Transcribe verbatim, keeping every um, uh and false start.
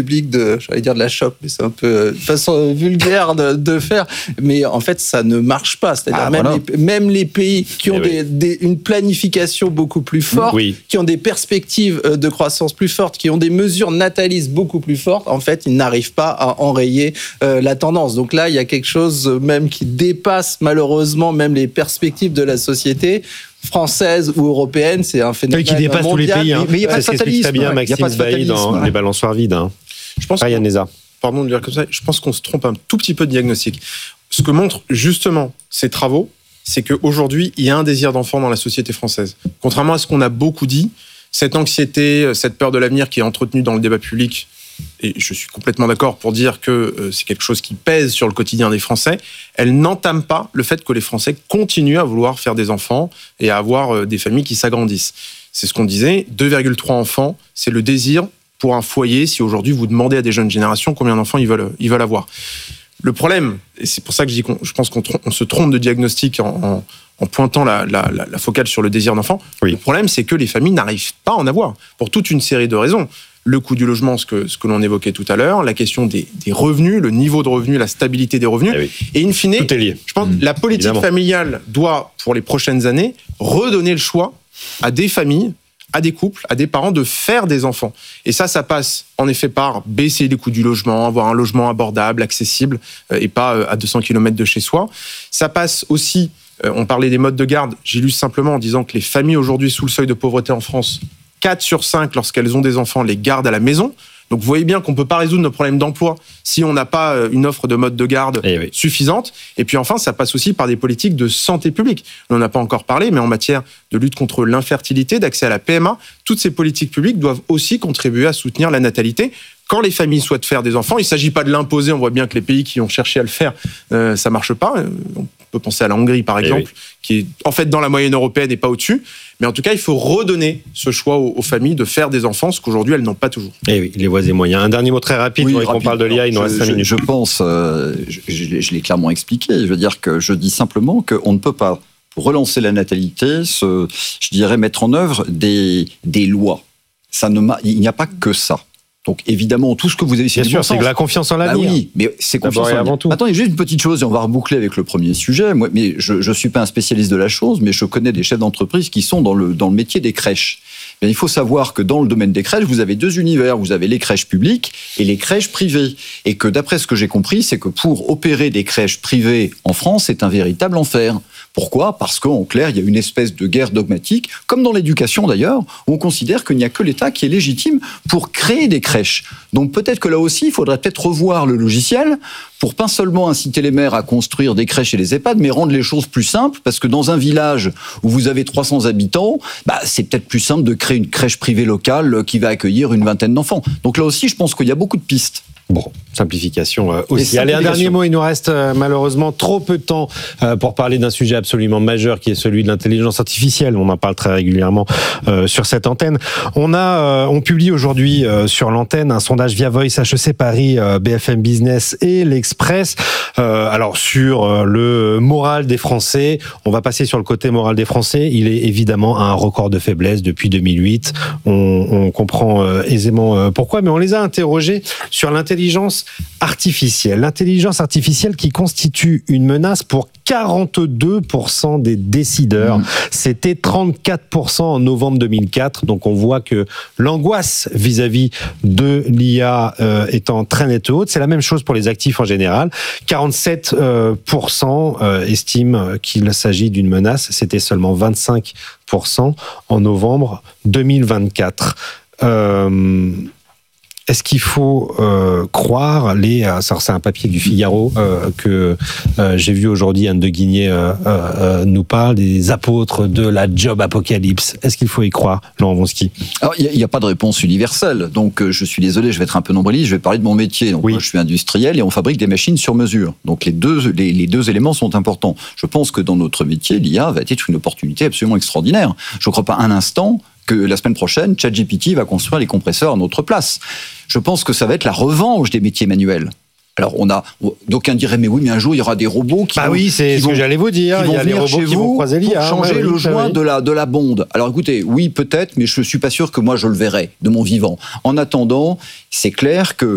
public de, j'allais dire de la chope, mais c'est un peu de façon vulgaire de, de faire. Mais en fait, ça ne marche pas. C'est-à-dire ah, même, voilà. les, même les pays qui ont eh des, des, une planification beaucoup plus forte, oui. qui ont des perspectives de croissance plus fortes, qui ont des mesures natalistes beaucoup plus fortes, en fait, ils n'arrivent pas à enrayer euh, la tendance. Donc là, il y a quelque chose même qui dépasse malheureusement même les perspectives de la société française ou européenne. C'est un phénomène qui dépasse mondial. tous les pays. Hein. Mais il n'y a pas de C'est ce qu'explique fatalisme. très bien Il n'y a Maxime pas de Sbailly dans fatalisme. Les balançoires vides. Hein. Je pense Ryan qu'on- Neza. pardon de dire comme ça, je pense qu'on se trompe un tout petit peu de diagnostic. Ce que montrent justement ces travaux, c'est qu'aujourd'hui, il y a un désir d'enfant dans la société française. Contrairement à ce qu'on a beaucoup dit, cette anxiété, cette peur de l'avenir qui est entretenue dans le débat public, et je suis complètement d'accord pour dire que c'est quelque chose qui pèse sur le quotidien des Français, elle n'entame pas le fait que les Français continuent à vouloir faire des enfants et à avoir des familles qui s'agrandissent. C'est ce qu'on disait, deux virgule trois enfants, c'est le désir pour un foyer, si aujourd'hui vous demandez à des jeunes générations combien d'enfants ils veulent, ils veulent avoir. Le problème, et c'est pour ça que je dis qu'on, je pense qu'on trom- on se trompe de diagnostic en, en, en pointant la, la, la, la focale sur le désir d'enfant, oui. Le problème c'est que les familles n'arrivent pas à en avoir, pour toute une série de raisons. Le coût du logement, ce que, ce que l'on évoquait tout à l'heure, la question des, des revenus, le niveau de revenus, la stabilité des revenus, Eh oui. et in fine, Tout est lié. je pense que la politique Évidemment. familiale doit, pour les prochaines années, redonner le choix à des familles, à des couples, à des parents de faire des enfants. Et ça, ça passe en effet par baisser les coûts du logement, avoir un logement abordable, accessible, euh, et pas euh, à deux cents kilomètres de chez soi. Ça passe aussi, euh, on parlait des modes de garde, j'illustre simplement en disant que les familles aujourd'hui sous le seuil de pauvreté en France, quatre sur cinq, lorsqu'elles ont des enfants, les gardent à la maison. Donc vous voyez bien qu'on ne peut pas résoudre nos problèmes d'emploi si on n'a pas une offre de mode de garde Eh oui. suffisante. Et puis enfin, ça passe aussi par des politiques de santé publique. On n'en a pas encore parlé, mais en matière de lutte contre l'infertilité, d'accès à la P M A, toutes ces politiques publiques doivent aussi contribuer à soutenir la natalité. Quand les familles souhaitent faire des enfants, il ne s'agit pas de l'imposer. On voit bien que les pays qui ont cherché à le faire, euh, ça ne marche pas. On peut penser à la Hongrie, par exemple, oui. qui est en fait dans la moyenne européenne et pas au-dessus. Mais en tout cas, il faut redonner ce choix aux, aux familles de faire des enfants, ce qu'aujourd'hui, elles n'ont pas toujours. Eh oui, les voies et moyens. Un dernier mot très rapide, Oui, pour qu'on rapide. parle de l'I A, il nous Je- reste cinq je, minutes. Je pense, euh, je, je, je l'ai clairement expliqué, je veux dire que je dis simplement qu'on ne peut pas, pour relancer la natalité, se, je dirais mettre en œuvre des, des lois. Ça ne m'a- il n'y a pas que ça. Donc évidemment, tout ce que vous avez... Bien sûr, c'est que la confiance en Bah l'avenir. oui, mais c'est confiance D'abord et en avant l'avenir. tout. Attendez, juste une petite chose, et on va reboucler avec le premier sujet. Moi, mais je ne suis pas un spécialiste de la chose, mais je connais des chefs d'entreprise qui sont dans le, dans le métier des crèches. Bien, il faut savoir que dans le domaine des crèches, vous avez deux univers. Vous avez les crèches publiques et les crèches privées. Et que d'après ce que j'ai compris, c'est que pour opérer des crèches privées en France, c'est un véritable enfer. Pourquoi ? Parce qu'en clair, il y a une espèce de guerre dogmatique, comme dans l'éducation d'ailleurs, où on considère qu'il n'y a que l'État qui est légitime pour créer des crèches. Donc peut-être que là aussi, il faudrait peut-être revoir le logiciel pour pas seulement inciter les maires à construire des crèches et des EHPAD, mais rendre les choses plus simples, parce que dans un village où vous avez trois cents habitants, bah, c'est peut-être plus simple de créer une crèche privée locale qui va accueillir une vingtaine d'enfants. Donc là aussi, je pense qu'il y a beaucoup de pistes. Bon, simplification euh, aussi. Et Allez, un simplification. dernier mot, il nous reste euh, malheureusement trop peu de temps euh, pour parler d'un sujet absolument majeur qui est celui de l'intelligence artificielle. On en parle très régulièrement euh, sur cette antenne. On a, euh, on publie aujourd'hui euh, sur l'antenne un sondage via Voice, H E C Paris, euh, B F M Business et l'Express. Euh, alors sur euh, le moral des Français, on va passer sur le côté moral des Français. Il est évidemment à un record de faiblesse depuis deux mille huit. On, on comprend euh, aisément euh, pourquoi, mais on les a interrogés sur l'intelligence L'intelligence artificielle. L'intelligence artificielle qui constitue une menace pour quarante-deux pour cent des décideurs. Mmh. C'était trente-quatre pour cent en novembre deux mille quatre. Donc on voit que l'angoisse vis-à-vis de l'I A euh, est en très nette haute. C'est la même chose pour les actifs en général. quarante-sept pour cent euh, estiment qu'il s'agit d'une menace. C'était seulement vingt-cinq pour cent en novembre deux mille vingt-quatre. Euh, Est-ce qu'il faut euh, croire les... Alors c'est un papier du Figaro euh, que euh, j'ai vu aujourd'hui, Anne de Guigné euh, euh, nous parle des apôtres de la job apocalypse. Est-ce qu'il faut y croire, Laurent Wronski ? Alors, il n'y a, a pas de réponse universelle. Donc, euh, je suis désolé, je vais être un peu nombriliste, je vais parler de mon métier. Donc, oui. Moi, je suis industriel et on fabrique des machines sur mesure. Donc, les deux, les, les deux éléments sont importants. Je pense que dans notre métier, l'I A va être une opportunité absolument extraordinaire. Je ne crois pas un instant que la semaine prochaine, ChatGPT va construire les compresseurs à notre place. Je pense que ça va être la revanche des métiers manuels. Alors, on a, d'aucuns diraient, mais oui, mais un jour, il y aura des robots qui bah vont... oui, c'est qui ce vont, que j'allais vous dire. Il y a les robots qui vont croiser l'I A. Pour changer ouais, le oui, joint oui. de la, de la bonde. Alors, écoutez, oui, peut-être, mais je ne suis pas sûr que moi, je le verrai de mon vivant. En attendant, c'est clair que